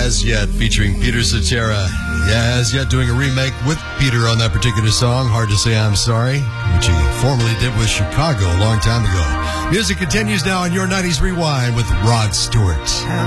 As Yet featuring Peter Cetera. Yeah, As Yet doing a remake with Peter on that particular song, Hard to Say I'm Sorry, which he formerly did with Chicago a long time ago. Music continues now on Your 90s Rewind with Rod Stewart.